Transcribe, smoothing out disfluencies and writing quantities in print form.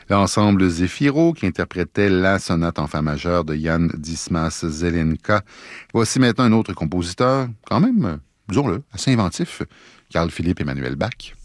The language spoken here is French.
L'ensemble Zéphiro, qui interprétait la sonate en fa majeur de Jan Dismas Zelenka. Voici maintenant un autre compositeur, quand même, disons-le, assez inventif, Carl Philipp Emanuel Bach.